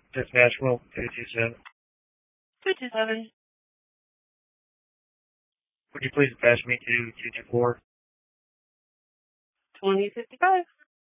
Just Nashville, 227. 227. Would you please patch me to 224? 2055.